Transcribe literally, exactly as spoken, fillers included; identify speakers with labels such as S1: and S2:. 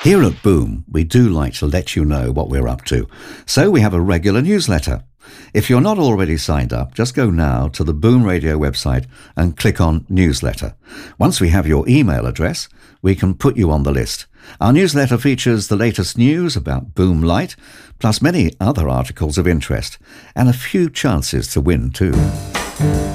S1: Here at Boom, we do like to let you know what we're up to. So we have a regular newsletter. If you're not already signed up, just go now to the Boom Radio website and click on Newsletter. Once we have your email address, we can put you on the list. Our newsletter features the latest news about Boom Light, plus many other articles of interest, and a few chances to win too.